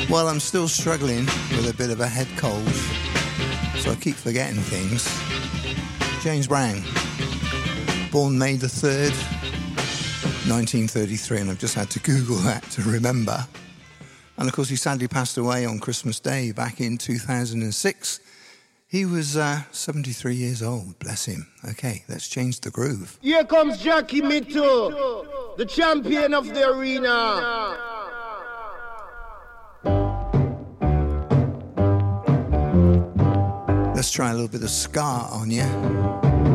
Well, I'm still struggling with a bit of a head cold, so I keep forgetting things. James Brown, born May the 3rd, 1933, and I've just had to Google that to remember. And of course, he sadly passed away on Christmas Day back in 2006. He was 73 years old, bless him. Okay, let's change the groove. Here comes Jackie Mito, the champion of the arena. Let's try a little bit of ska on you.